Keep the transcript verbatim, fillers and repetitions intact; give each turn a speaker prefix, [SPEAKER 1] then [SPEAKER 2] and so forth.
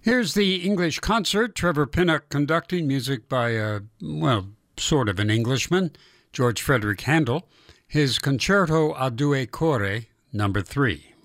[SPEAKER 1] Here's the English concert, Trevor Pinnock conducting, music by a, well, sort of an Englishman, George Frederick Handel, his Concerto a Due Cori, number three.